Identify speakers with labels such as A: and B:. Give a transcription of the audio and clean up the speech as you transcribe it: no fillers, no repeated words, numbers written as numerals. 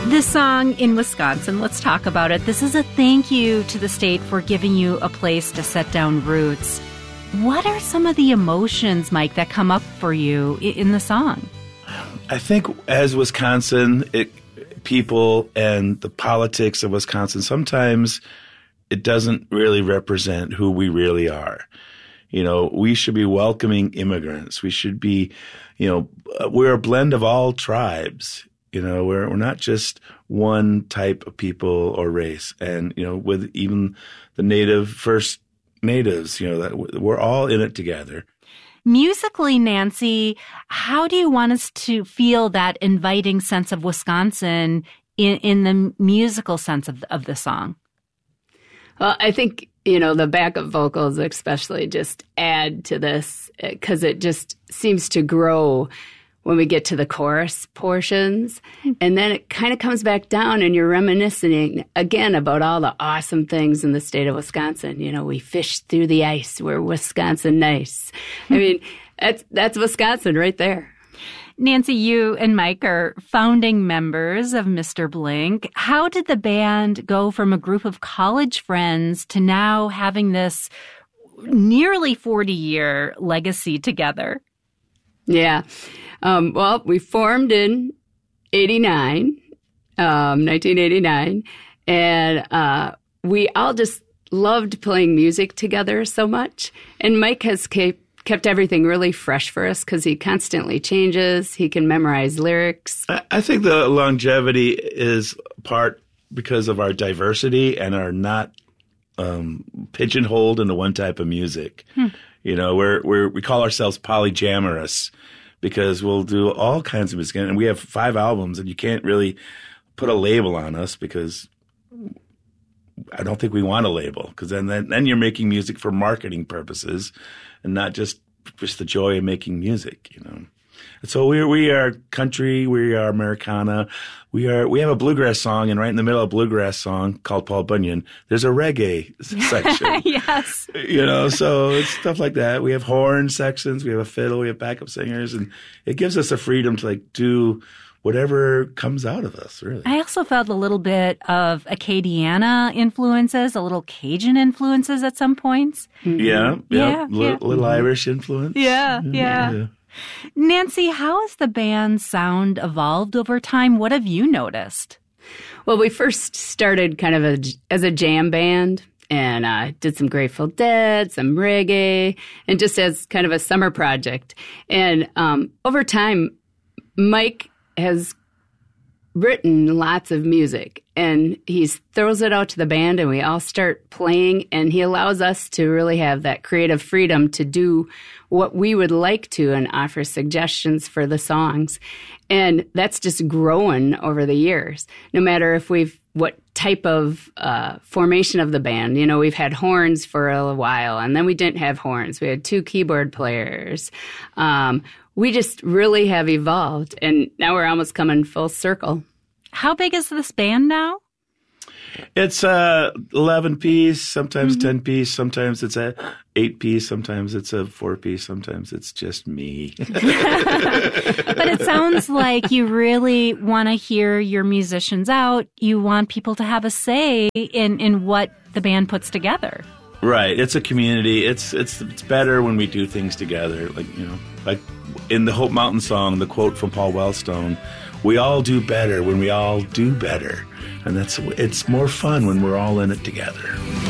A: This song in Wisconsin, let's talk about it. This is a thank you to the state for giving you a place to set down roots. What are some of the emotions, Mike, that come up for you in the song?
B: I think as Wisconsin, people and the politics of Wisconsin, sometimes it doesn't really represent who we really are. You know, we should be welcoming immigrants. We should be, we're a blend of all tribes. You know, we're not just one type of people or race. And, with even the First Natives, that we're all in it together.
A: Musically, Nancy, how do you want us to feel that inviting sense of Wisconsin in the musical sense of the song?
C: Well, I think, the backup vocals especially just add to this because it just seems to grow when we get to the chorus portions. And then it kind of comes back down and you're reminiscing again about all the awesome things in the state of Wisconsin. We fish through the ice. We're Wisconsin nice. I mean, that's Wisconsin right there.
A: Nancy, you and Mike are founding members of Mr. Blink. How did the band go from a group of college friends to now having this nearly 40-year legacy together?
C: Yeah. Well, we formed in 1989, and we all just loved playing music together so much. And Mike has kept everything really fresh for us because he constantly changes. He can memorize lyrics.
B: I think the longevity is part because of our diversity and our not pigeonholed into one type of music. We call ourselves polyjamorous because we'll do all kinds of music. And we have 5 albums, and you can't really put a label on us because I don't think we want a label, because then you're making music for marketing purposes and not just the joy of making music, And so we are country, we are Americana, we have a bluegrass song, and right in the middle of a bluegrass song called Paul Bunyan, there's a reggae section.
A: Yes.
B: So it's stuff like that. We have horn sections, we have a fiddle, we have backup singers, and it gives us the freedom to do whatever comes out of us, really.
A: I also felt a little bit of Acadiana influences, a little Cajun influences at some points.
B: Yeah. Little Irish influence.
A: Yeah. Nancy, how has the band's sound evolved over time? What have you noticed?
C: Well, we first started kind of as a jam band and did some Grateful Dead, some reggae, and just as kind of a summer project. And over time, Mike has written lots of music, and he throws it out to the band, and we all start playing, and he allows us to really have that creative freedom to do what we would like to and offer suggestions for the songs. And that's just grown over the years. No matter what type of formation of the band. We've had horns for a while, and then we didn't have horns. We had 2 keyboard players. We just really have evolved, and now we're almost coming full circle.
A: How big is this band now?
B: It's 11-piece, sometimes 10-piece, sometimes it's a 8-piece, sometimes it's a 4-piece, sometimes it's just me.
A: But it sounds like you really want to hear your musicians out. You want people to have a say in what the band puts together.
B: Right. It's a community. It's better when we do things together. Like in the Hope Mountain song, the quote from Paul Wellstone, we all do better when we all do better. And it's more fun when we're all in it together.